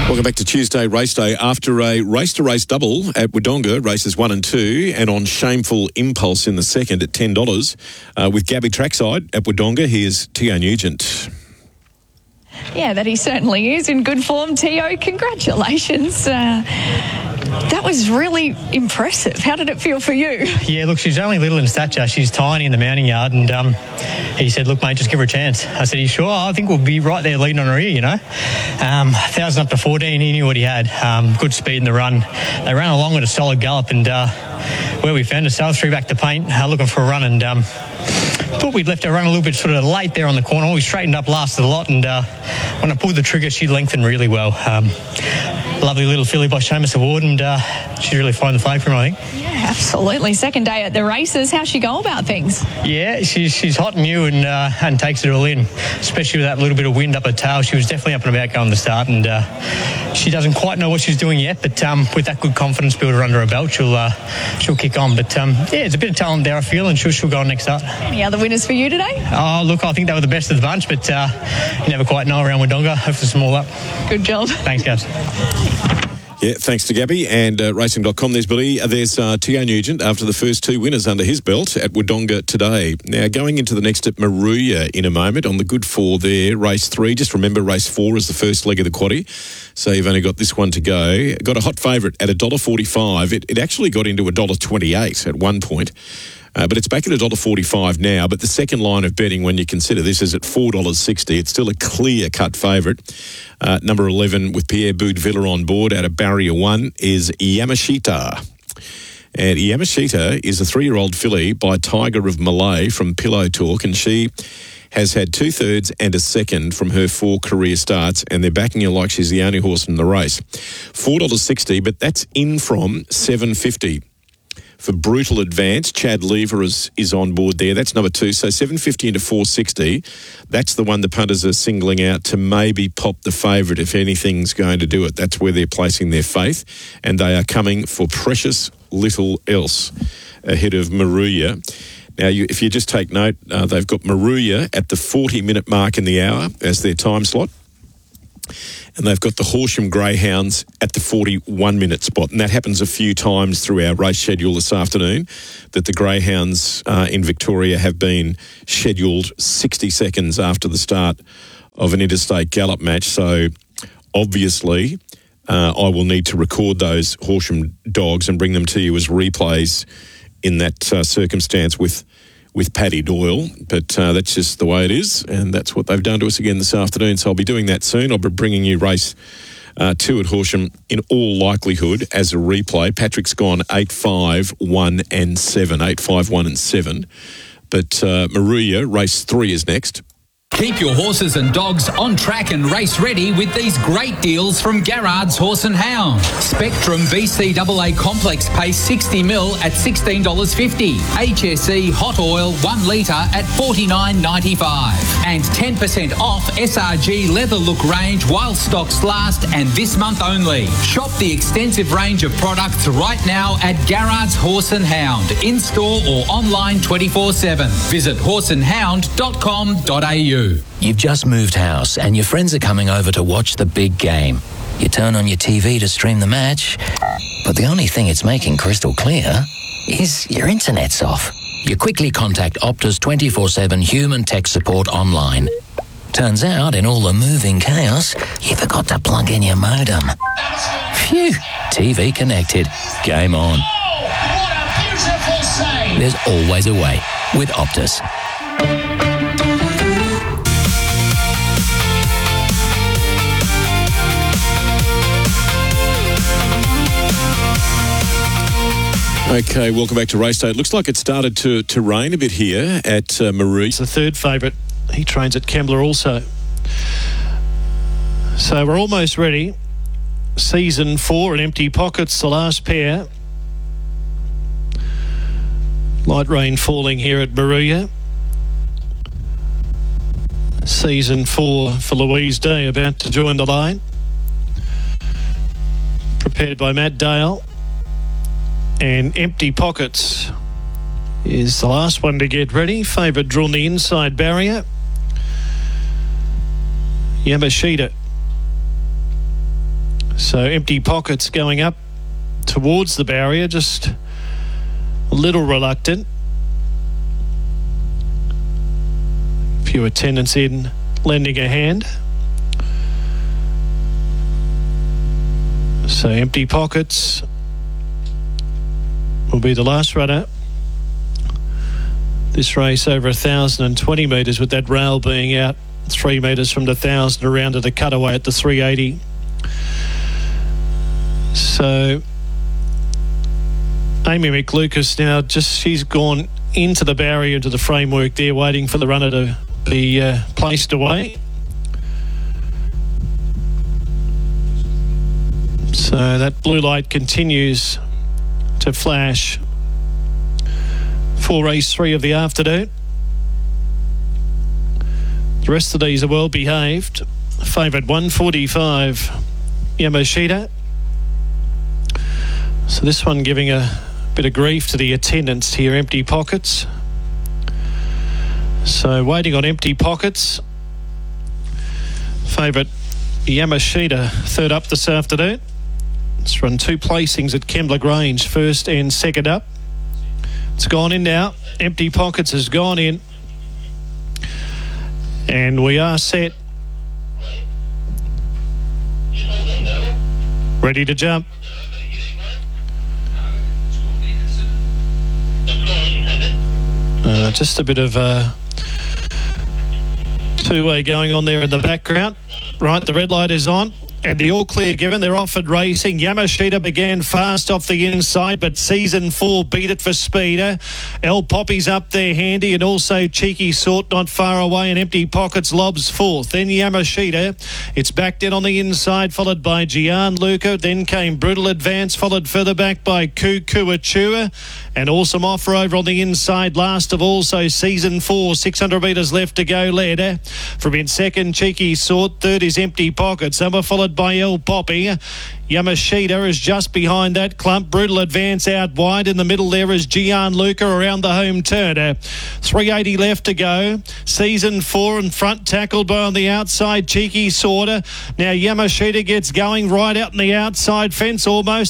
Welcome back to Tuesday Race Day. After a race-to-race double at Wodonga, races 1 and 2, and on Shameful Impulse in the second at $10, with Gabby trackside at Wodonga, here's Tio Nugent. Yeah, that he certainly is in good form. Tio, congratulations. That was really impressive. How did it feel for you? Yeah, look, she's only little in stature. She's tiny in the mounting yard, and he said, look, mate, just give her a chance. I said, you sure? I think we'll be right there leading on her ear, 1,000 up to 14, he knew what he had. Good speed in the run. They ran along at a solid gallop, and where we found ourselves, 3 back to paint, looking for a run, and thought we'd left her run a little bit sort of late there on the corner. We straightened up last of the lot, and when I pulled the trigger, she lengthened really well. Lovely little filly by Seamus Award, and she's really flying the flag for him, I think. Yeah, absolutely. Second day at the races. How's she go about things? Yeah, she's hot and new and takes it all in, especially with that little bit of wind up her tail. She was definitely up and about going to the start, and she doesn't quite know what she's doing yet, but with that good confidence builder under her belt, she'll kick on. But yeah, it's a bit of talent there, I feel, and she'll go on next start. Any other winners for you today? Oh, look, I think they were the best of the bunch, but you never quite know around Wodonga. Hopefully some all up. Good job. Thanks, guys. Yeah, thanks to Gabby and Racing.com. There's Billy. There's Tio Nugent after the first 2 winners under his belt at Wodonga today. Now, going into the next at Moruya in a moment on the good 4 there, race 3. Just remember, race 4 is the first leg of the quaddie, so you've only got this one to go. Got a hot favourite at $1.45. It actually got into $1.28 at one point. But it's back at $1.45 now. But the second line of betting, when you consider this, is at $4.60. It's still a clear-cut favourite. Number 11 with Pierre Boudviller on board out of Barrier 1 is Yamashita. And Yamashita is a 3-year-old filly by Tiger of Malay from Pillow Talk, and she has had 2/3 and a second from her 4 career starts, and they're backing her like she's the only horse in the race. $4.60, but that's in from $7.50. For Brutal Advance, Chad Lever is on board there. That's number 2. So $7.50 into $4.60. That's the one the punters are singling out to maybe pop the favourite if anything's going to do it. That's where they're placing their faith. And they are coming for precious little else ahead of Moruya. Now, if you just take note, they've got Moruya at the 40-minute mark in the hour as their time slot. And they've got the Horsham Greyhounds at the 41-minute spot. And that happens a few times through our race schedule this afternoon, that the Greyhounds in Victoria have been scheduled 60 seconds after the start of an interstate gallop match. So, obviously, I will need to record those Horsham dogs and bring them to you as replays in that circumstance with Paddy Doyle, but that's just the way it is, and that's what they've done to us again this afternoon. So I'll be doing that soon. I'll be bringing you race 2 at Horsham in all likelihood as a replay. Patrick's gone 8, 5, 1 and 7. 8, 5, 1 and 7. But Moruya, race 3 is next. Keep your horses and dogs on track and race ready with these great deals from Garrard's Horse and Hound. Spectrum BCAA Complex pays 60 mil at $16.50. HSE Hot Oil 1 litre at $49.95. And 10% off SRG Leather Look range while stocks last and this month only. Shop the extensive range of products right now at Garrard's Horse and Hound, in-store or online 24/7. Visit horseandhound.com.au. You've just moved house and your friends are coming over to watch the big game. You turn on your TV to stream the match, but the only thing it's making crystal clear is your internet's off. You quickly contact Optus 24/7 human tech support online. Turns out, in all the moving chaos, you forgot to plug in your modem. Phew, TV connected. Game on. Oh, what a beautiful save! There's always a way with Optus. Okay, welcome back to Race Day. It looks like it started to rain a bit here at Moruya. It's the third favourite. He trains at Kembla also. So we're almost ready. Season 4 and Empty Pockets, the last pair. Light rain falling here at Moruya. Season 4 for Louise Day about to join the line. Prepared by Matt Dale. And Empty Pockets is the last one to get ready. Favourite drawn the inside barrier. Yamashita So Empty Pockets going up towards the barrier, just a little reluctant. Few attendants in, lending a hand. So Empty Pockets will be the last runner. This race over 1,020 metres, with that rail being out 3 metres from the 1,000 around to the cutaway at the 380. So Amy McLucas now, she's gone into the barrier, into the framework there, waiting for the runner to be placed away. So that blue light continues to flash for race 3 of the afternoon. The rest of these are well behaved. Favourite 145, Yamashita. So this one giving a bit of grief to the attendants here, Empty Pockets. So waiting on Empty Pockets. Favourite Yamashita, third up this afternoon. It's run 2 placings at Kembla Grange, first and second up. It's gone in now. Empty Pockets has gone in. And we are set. Ready to jump. Just a bit of two-way going on there in the background. Right, the red light is on. And the all clear given. They're offered racing. Yamashita began fast off the inside, but Season 4 beat it for speed. El Poppy's up there handy, and also Cheeky Sort not far away, and Empty Pockets lobs fourth. Then Yamashita. It's backed in on the inside, followed by Gianluca. Then came Brutal Advance, followed further back by Kukuachua. And Awesome Offer over on the inside. Last of all, so Season 4, 600 metres left to go, led. From in second, Cheeky Sort. Third is Empty Pockets. Number followed by El Poppy. Yamashita is just behind that clump. Brutal Advance out wide. In the middle there is Gianluca around the home turn. 380 left to go. Season 4 in front, tackled by on the outside Cheeky Sorter. Now Yamashita gets going right out in the outside fence almost.